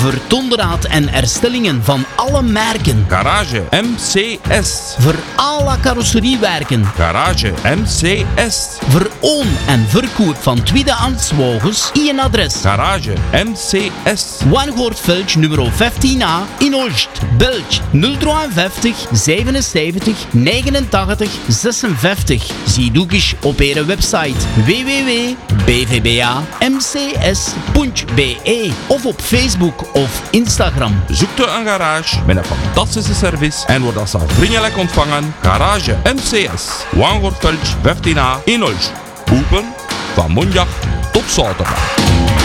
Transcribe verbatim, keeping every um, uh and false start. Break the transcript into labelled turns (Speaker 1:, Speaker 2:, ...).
Speaker 1: Voor onderhoud en herstellingen van alle merken.
Speaker 2: Garage M C S.
Speaker 1: Voor alle carrosseriewerken.
Speaker 2: Garage M C S.
Speaker 1: Voor oon- en verkoop van tweedehands wagens. Eén adres.
Speaker 2: Garage M C S.
Speaker 1: Wangoortveld nummer vijftien A in Olst. Belg nul vijfenvijftig zevenenzeventig negenentachtig zesenvijftig. Zie ook eens op onze website w w w punt b v b a m c s punt b e of op Facebook of Instagram.
Speaker 2: Zoekt u een garage met een fantastische service en wordt als vriendelijk ontvangen. Garage M C S. Wangoortveld vijftien A in Olst. Open van maandag tot zaterdag.